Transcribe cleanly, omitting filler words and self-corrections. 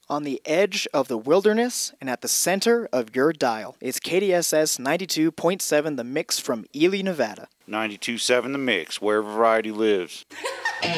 on the edge of the wilderness and at the center of your dial. It's KDSS 92.7 The Mix from Ely, Nevada. 92.7 The Mix, where variety lives.